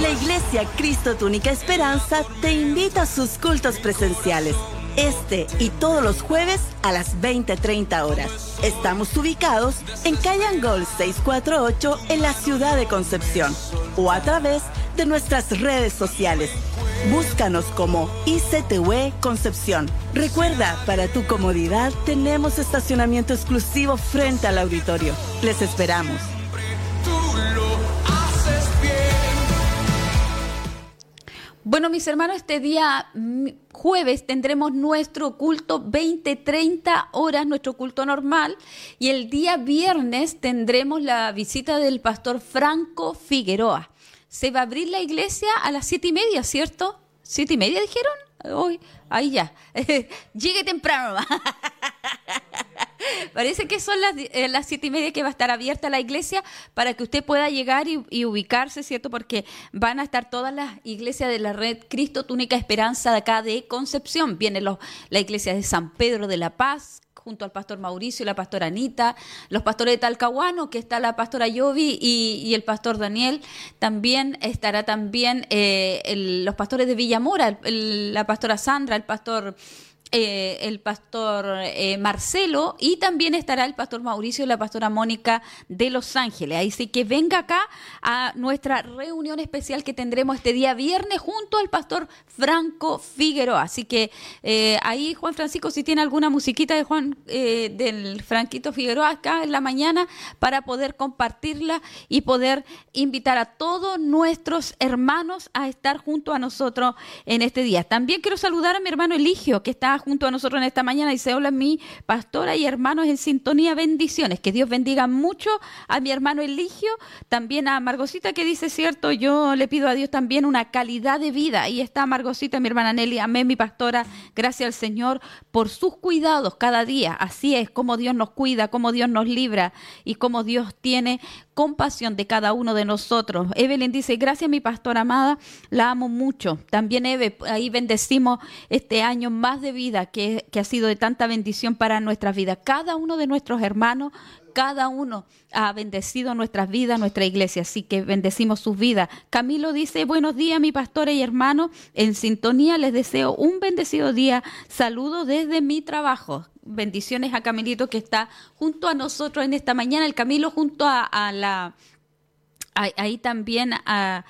La Iglesia Cristo Tu Única Esperanza te invita a sus cultos presenciales. Este y todos los jueves a las 20:30 horas. Estamos ubicados en Calle Angol 648 en la ciudad de Concepción o a través de nuestras redes sociales. Búscanos como ICTV Concepción. Recuerda, para tu comodidad tenemos estacionamiento exclusivo frente al auditorio. Les esperamos. Bueno, mis hermanos, este día jueves tendremos nuestro culto 20:30 horas, nuestro culto normal, y el día viernes tendremos la visita del pastor Franco Figueroa. Se va a abrir la iglesia a las 7:30, ¿cierto? ¿7:30 dijeron? Hoy, ahí ya. Llegue temprano. Parece que son las 7:30 que va a estar abierta la iglesia para que usted pueda llegar y ubicarse, ¿cierto? Porque van a estar todas las iglesias de la red Cristo Tu Única Esperanza de acá de Concepción. Viene la iglesia de San Pedro de la Paz, junto al pastor Mauricio y la pastora Anita, los pastores de Talcahuano, que está la pastora Yovi y el pastor Daniel. También estará los pastores de Villamora, la pastora Sandra, el pastor Marcelo, y también estará el pastor Mauricio y la pastora Mónica de Los Ángeles. Así que venga acá a nuestra reunión especial que tendremos este día viernes junto al pastor Franco Figueroa. Así que ahí, Juan Francisco, si tiene alguna musiquita de del Franquito Figueroa acá en la mañana para poder compartirla y poder invitar a todos nuestros hermanos a estar junto a nosotros en este día. También quiero saludar a mi hermano Eligio, que está junto a nosotros en esta mañana. Dice: hola, mi pastora y hermanos en sintonía, bendiciones. Que Dios bendiga mucho a mi hermano Eligio, también a Margosita, que dice, cierto, yo le pido a Dios también una calidad de vida. Ahí está Margosita, mi hermana Nelly. Amén, mi pastora, gracias al Señor por sus cuidados cada día. Así es, como Dios nos cuida, como Dios nos libra y como Dios tiene compasión de cada uno de nosotros. Evelyn dice: gracias, mi pastora amada, la amo mucho. También Eve, ahí bendecimos este año más de vida que ha sido de tanta bendición para nuestras vidas. Cada uno de nuestros hermanos, cada uno ha bendecido nuestras vidas, nuestra iglesia, así que bendecimos sus vidas. Camilo dice: buenos días, mi pastora y hermano, en sintonía, les deseo un bendecido día. Saludos desde mi trabajo. Bendiciones a Camilito, que está junto a nosotros en esta mañana. El Camilo junto ahí también a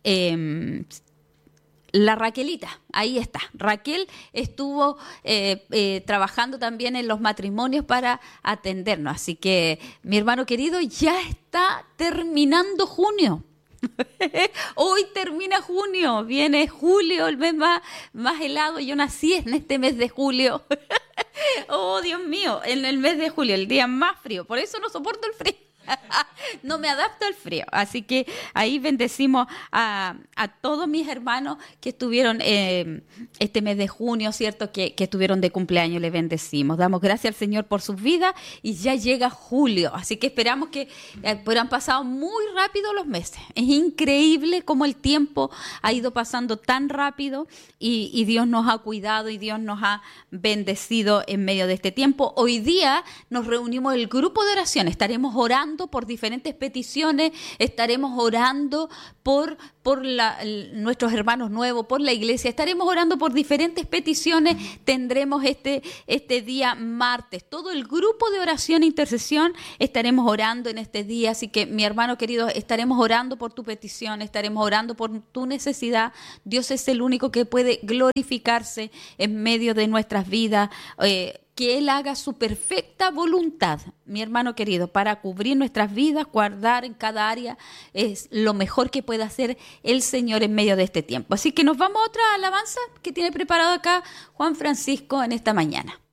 la Raquelita, ahí está. Raquel estuvo trabajando también en los matrimonios para atendernos. Así que, mi hermano querido, ya está terminando junio. Hoy termina junio, viene julio, el mes más helado. Yo nací en este mes de julio. Oh, Dios mío, en el mes de julio, el día más frío. Por eso no soporto el frío. No me adapto al frío. Así que ahí bendecimos a todos mis hermanos que estuvieron este mes de junio, ¿cierto? Que estuvieron de cumpleaños. Les bendecimos. Damos gracias al Señor por sus vidas y ya llega julio. Así que esperamos que han pasado muy rápido los meses. Es increíble cómo el tiempo ha ido pasando tan rápido y Dios nos ha cuidado y Dios nos ha bendecido en medio de este tiempo. Hoy día nos reunimos el grupo de oración. Estaremos orando por diferentes peticiones, estaremos orando por nuestros hermanos nuevos, por la iglesia, estaremos orando por diferentes peticiones. Tendremos este día martes, todo el grupo de oración e intercesión estaremos orando en este día. Así que, mi hermano querido, estaremos orando por tu petición, estaremos orando por tu necesidad. Dios es el único que puede glorificarse en medio de nuestras vidas, que Él haga su perfecta voluntad, mi hermano querido, para cubrir nuestras vidas, guardar en cada área. Es lo mejor que puede hacer el Señor en medio de este tiempo. Así que nos vamos a otra alabanza que tiene preparado acá Juan Francisco en esta mañana.